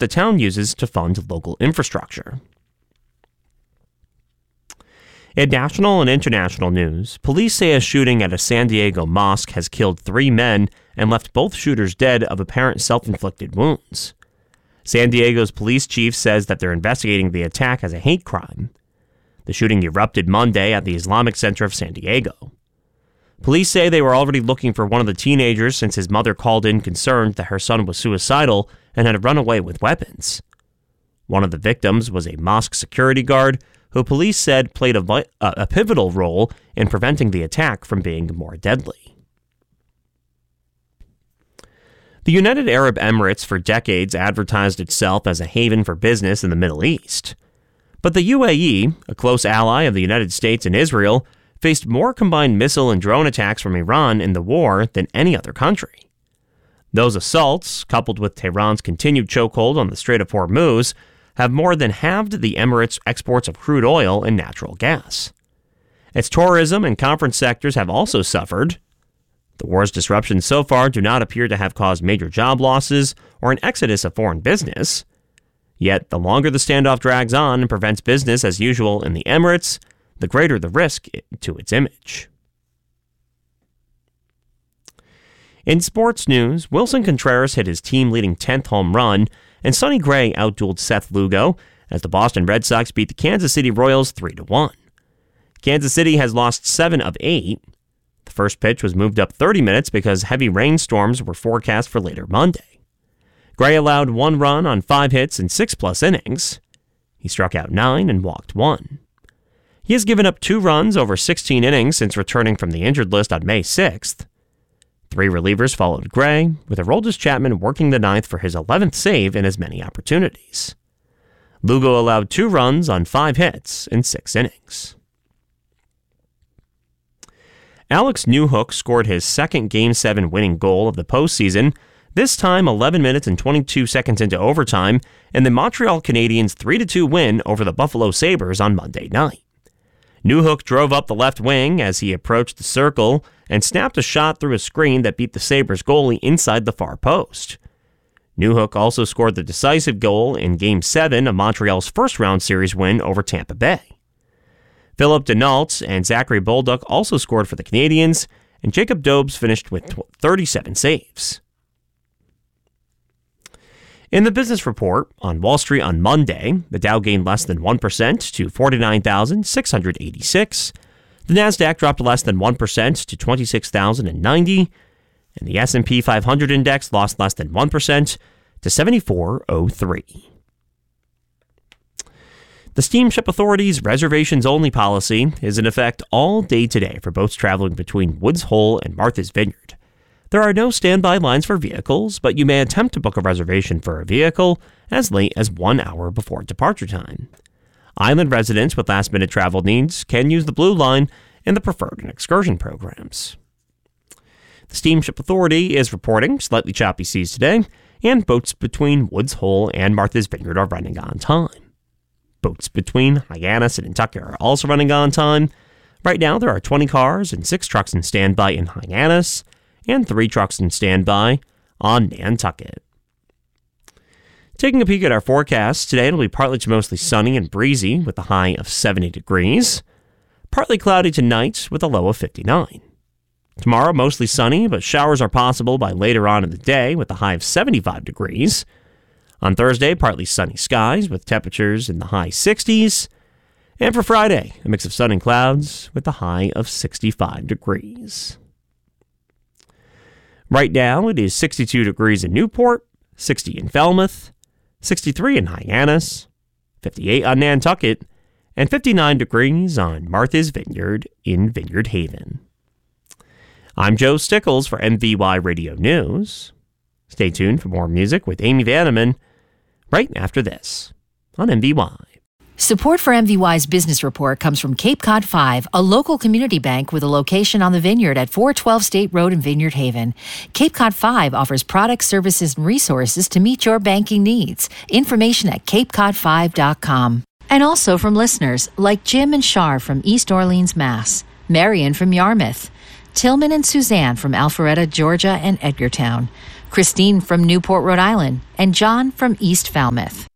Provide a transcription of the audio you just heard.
the town uses to fund local infrastructure. In national and international news, police say a shooting at a San Diego mosque has killed 3 men and left both shooters dead of apparent self-inflicted wounds. San Diego's police chief says that they're investigating the attack as a hate crime. The shooting erupted Monday at the Islamic Center of San Diego. Police say they were already looking for one of the teenagers since his mother called in concerned that her son was suicidal and had run away with weapons. One of the victims was a mosque security guard who police said played a pivotal role in preventing the attack from being more deadly. The United Arab Emirates for decades advertised itself as a haven for business in the Middle East. But the UAE, a close ally of the United States and Israel, faced more combined missile and drone attacks from Iran in the war than any other country. Those assaults, coupled with Tehran's continued chokehold on the Strait of Hormuz, have more than halved the Emirates' exports of crude oil and natural gas. Its tourism and conference sectors have also suffered. The war's disruptions so far do not appear to have caused major job losses or an exodus of foreign business. Yet, the longer the standoff drags on and prevents business as usual in the Emirates, the greater the risk to its image. In sports news, Wilson Contreras hit his team-leading 10th home run, and Sonny Gray outdueled Seth Lugo as the Boston Red Sox beat the Kansas City Royals 3-1. Kansas City has lost 7 of 8. The first pitch was moved up 30 minutes because heavy rainstorms were forecast for later Monday. Gray allowed 1 run on 5 hits in 6+ innings. He struck out 9 and walked 1. He has given up 2 runs over 16 innings since returning from the injured list on May 6th. 3 relievers followed Gray, with Aroldis Chapman working the 9th for his 11th save in as many opportunities. Lugo allowed 2 runs on 5 hits in 6 innings. Alex Newhook scored his second Game 7 winning goal of the postseason, this time 11 minutes and 22 seconds into overtime, in the Montreal Canadiens' 3-2 win over the Buffalo Sabres on Monday night. Newhook drove up the left wing as he approached the circle and snapped a shot through a screen that beat the Sabres goalie inside the far post. Newhook also scored the decisive goal in Game 7 of Montreal's first-round series win over Tampa Bay. Philip Denault and Zachary Bolduc also scored for the Canadiens, and Jacob Dobes finished with 37 saves. In the business report on Wall Street on Monday, the Dow gained less than 1% to 49,686. The Nasdaq dropped less than 1% to 26,090, and the S&P 500 index lost less than 1% to 7403. The Steamship Authority's reservations-only policy is in effect all day today for boats traveling between Woods Hole and Martha's Vineyard. There are no standby lines for vehicles, but you may attempt to book a reservation for a vehicle as late as 1 hour before departure time. Island residents with last-minute travel needs can use the Blue Line in the Preferred and Excursion programs. The Steamship Authority is reporting slightly choppy seas today, and boats between Woods Hole and Martha's Vineyard are running on time. Boats between Hyannis and Nantucket are also running on time. Right now, there are 20 cars and 6 trucks in standby in Hyannis, and 3 trucks in standby on Nantucket. Taking a peek at our forecast, today it'll be partly to mostly sunny and breezy with a high of 70 degrees. Partly cloudy tonight with a low of 59. Tomorrow, mostly sunny, but showers are possible by later on in the day with a high of 75 degrees. On Thursday, partly sunny skies with temperatures in the high 60s. And for Friday, a mix of sun and clouds with a high of 65 degrees. Right now, it is 62 degrees in Newport, 60 in Falmouth, 63 in Hyannis, 58 on Nantucket, and 59 degrees on Martha's Vineyard in Vineyard Haven. I'm Joe Stickles for MVY Radio News. Stay tuned for more music with Amy Vanneman right after this on MVY. Support for MVY's business report comes from Cape Cod 5, a local community bank with a location on the Vineyard at 412 State Road in Vineyard Haven. Cape Cod 5 offers products, services, and resources to meet your banking needs. Information at capecod5.com. And also from listeners like Jim and Shar from East Orleans, Mass., Marion from Yarmouth, Tillman and Suzanne from Alpharetta, Georgia, and Edgartown, Christine from Newport, Rhode Island, and John from East Falmouth.